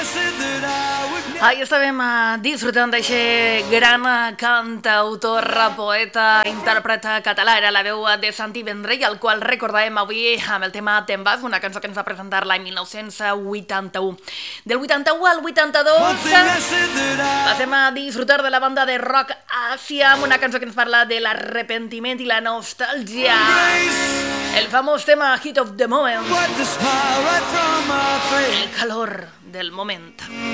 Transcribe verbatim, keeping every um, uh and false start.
Ahí estàvem disfrutant d'aquest gran cantautor, poeta, intèrprete català. Era la veu de Santi Vendrell, el qual recordàvem avui amb el tema Te'n vas, una cançó que ens va presentar l'any mil nou-cents vuitanta-u. Del vuitanta-u al vuitanta-dos passem a disfrutar de la banda de rock Àsia amb una cançó que ens parla de l'arrepentiment i la nostàlgia. El famós tema Heat of the Moment. El calor del moment.